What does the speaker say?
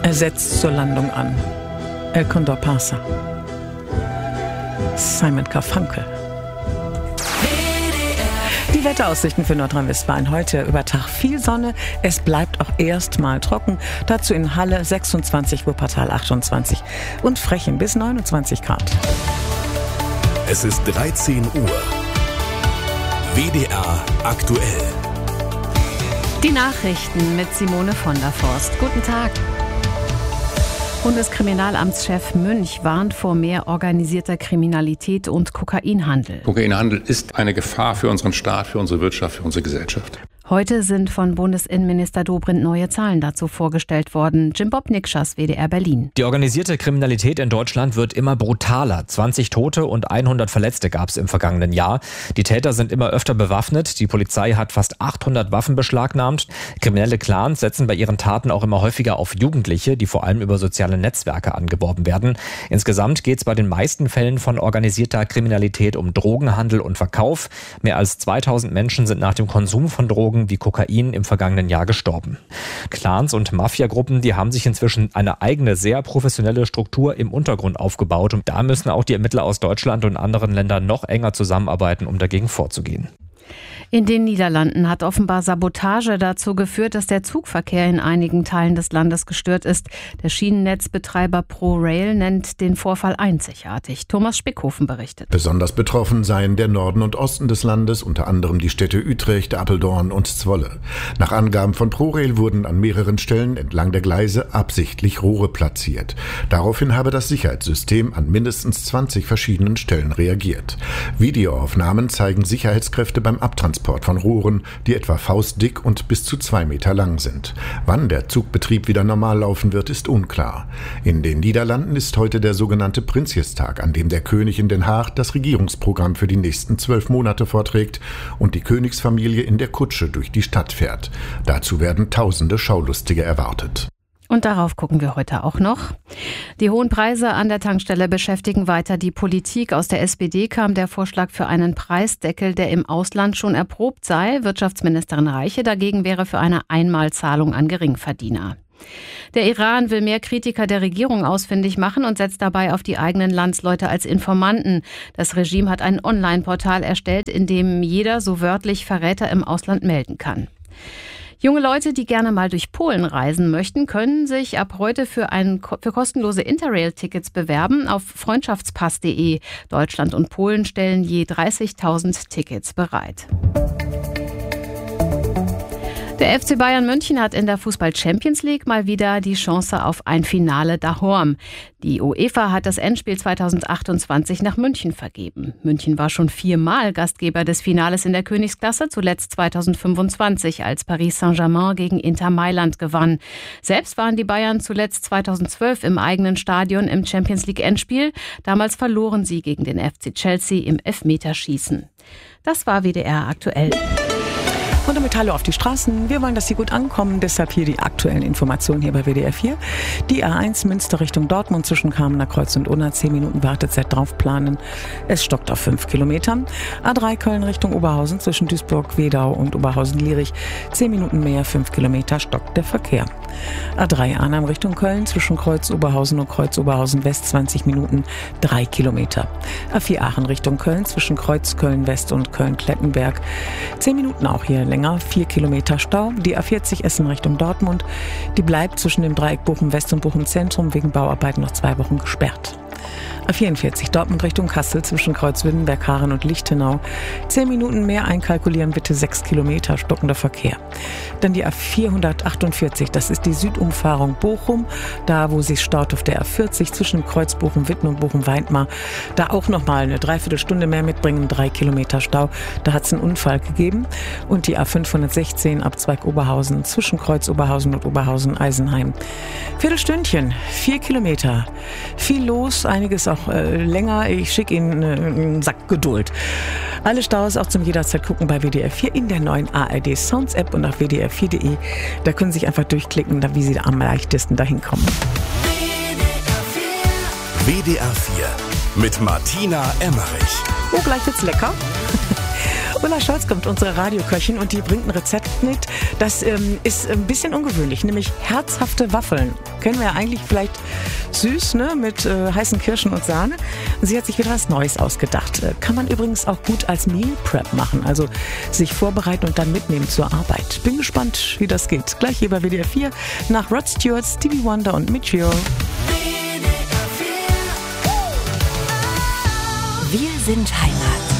Er setzt zur Landung an. El Condor pasa. Simon Garfunkel. Die Wetteraussichten für Nordrhein-Westfalen heute über Tag viel Sonne. Es bleibt auch erstmal trocken. Dazu in Halle 26, Wuppertal 28 und Frechen bis 29 Grad. Es ist 13 Uhr. WDR aktuell. Die Nachrichten mit Simone von der Forst. Guten Tag. Bundeskriminalamtschef Münch warnt vor mehr organisierter Kriminalität und Kokainhandel. Kokainhandel ist eine Gefahr für unseren Staat, für unsere Wirtschaft, für unsere Gesellschaft. Heute sind von Bundesinnenminister Dobrindt neue Zahlen dazu vorgestellt worden. Jim Bob Nikschas, WDR Berlin. Die organisierte Kriminalität in Deutschland wird immer brutaler. 20 Tote und 100 Verletzte gab es im vergangenen Jahr. Die Täter sind immer öfter bewaffnet. Die Polizei hat fast 800 Waffen beschlagnahmt. Kriminelle Clans setzen bei ihren Taten auch immer häufiger auf Jugendliche, die vor allem über soziale Netzwerke angeworben werden. Insgesamt geht es bei den meisten Fällen von organisierter Kriminalität um Drogenhandel und Verkauf. Mehr als 2000 Menschen sind nach dem Konsum von Drogen wie Kokain im vergangenen Jahr gestorben. Clans und Mafiagruppen, die haben sich inzwischen eine eigene, sehr professionelle Struktur im Untergrund aufgebaut. Und da müssen auch die Ermittler aus Deutschland und anderen Ländern noch enger zusammenarbeiten, um dagegen vorzugehen. In den Niederlanden hat offenbar Sabotage dazu geführt, dass der Zugverkehr in einigen Teilen des Landes gestört ist. Der Schienennetzbetreiber ProRail nennt den Vorfall einzigartig. Thomas Spickhofen berichtet. Besonders betroffen seien der Norden und Osten des Landes, unter anderem die Städte Utrecht, Apeldoorn und Zwolle. Nach Angaben von ProRail wurden an mehreren Stellen entlang der Gleise absichtlich Rohre platziert. Daraufhin habe das Sicherheitssystem an mindestens 20 verschiedenen Stellen reagiert. Videoaufnahmen zeigen Sicherheitskräfte beim Abtransport von Rohren, die etwa faustdick und bis zu 2 Meter lang sind. Wann der Zugbetrieb wieder normal laufen wird, ist unklar. In den Niederlanden ist heute der sogenannte Prinsjestag, an dem der König in Den Haag das Regierungsprogramm für die nächsten 12 Monate vorträgt und die Königsfamilie in der Kutsche durch die Stadt fährt. Dazu werden tausende Schaulustige erwartet. Und darauf gucken wir heute auch noch. Die hohen Preise an der Tankstelle beschäftigen weiter die Politik. Aus der SPD kam der Vorschlag für einen Preisdeckel, der im Ausland schon erprobt sei. Wirtschaftsministerin Reiche dagegen wäre für eine Einmalzahlung an Geringverdiener. Der Iran will mehr Kritiker der Regierung ausfindig machen und setzt dabei auf die eigenen Landsleute als Informanten. Das Regime hat ein Online-Portal erstellt, in dem jeder so wörtlich Verräter im Ausland melden kann. Junge Leute, die gerne mal durch Polen reisen möchten, können sich ab heute für kostenlose Interrail-Tickets bewerben auf freundschaftspass.de. Deutschland und Polen stellen je 30.000 Tickets bereit. Der FC Bayern München hat in der Fußball-Champions League mal wieder die Chance auf ein Finale daheim. Die UEFA hat das Endspiel 2028 nach München vergeben. München war schon 4-mal Gastgeber des Finales in der Königsklasse, zuletzt 2025, als Paris Saint-Germain gegen Inter Mailand gewann. Selbst waren die Bayern zuletzt 2012 im eigenen Stadion im Champions League Endspiel. Damals verloren sie gegen den FC Chelsea im Elfmeterschießen. Das war WDR aktuell. Und damit Hallo auf die Straßen. Wir wollen, dass Sie gut ankommen. Deshalb hier die aktuellen Informationen hier bei WDR 4. Die A1 Münster Richtung Dortmund zwischen Kamener Kreuz und Unna. 10 Minuten Wartezeit draufplanen. Es stockt auf 5 Kilometern. A3 Köln Richtung Oberhausen zwischen Duisburg, Wedau und Oberhausen-Lierich. 10 Minuten mehr, 5 Kilometer stockt der Verkehr. A3 Arnhem Richtung Köln zwischen Kreuz Oberhausen und Kreuz Oberhausen West 20 Minuten, 3 Kilometer. A4 Aachen Richtung Köln zwischen Kreuz Köln West und Köln Klettenberg. 10 Minuten auch hier länger, 4 Kilometer Stau. Die A40 Essen Richtung Dortmund, die bleibt zwischen dem Dreieck Bochum West und Bochum Zentrum wegen Bauarbeiten noch 2 Wochen gesperrt. A44 Dortmund Richtung Kassel zwischen Kreuzwildenberg, Haaren und Lichtenau. 10 Minuten mehr einkalkulieren, bitte 6 Kilometer stockender Verkehr. Dann die A448, das ist die Südumfahrung Bochum, da wo sich staut auf der A40 zwischen Kreuz Bochum-Witten und Bochum-Weidmar. Da auch nochmal eine Dreiviertelstunde mehr mitbringen, 3 Kilometer Stau. Da hat es einen Unfall gegeben. Und die A516 Abzweig Oberhausen zwischen Kreuz Oberhausen und Oberhausen-Eisenheim. Viertelstündchen, 4 Kilometer. Viel los, einiges auch länger. Ich schicke Ihnen einen Sack Geduld. Alle Staus auch zum jederzeit gucken bei WDR 4 in der neuen ARD Sounds App und auf wdr4.de. Da können Sie sich einfach durchklicken, wie Sie da am leichtesten dahin kommen. WDR 4 mit Martina Emmerich. Oh, gleich wird's lecker. Ulla Scholz kommt, unsere Radioköchin, und die bringt ein Rezept mit. Das ist ein bisschen ungewöhnlich, nämlich herzhafte Waffeln. Kennen wir ja eigentlich vielleicht süß, ne, mit heißen Kirschen und Sahne. Sie hat sich wieder was Neues ausgedacht. Kann man übrigens auch gut als Meal Prep machen, also sich vorbereiten und dann mitnehmen zur Arbeit. Bin gespannt, wie das geht. Gleich hier bei WDR 4 nach Rod Stewart, Stevie Wonder und Mitchell. Wir sind Heimat.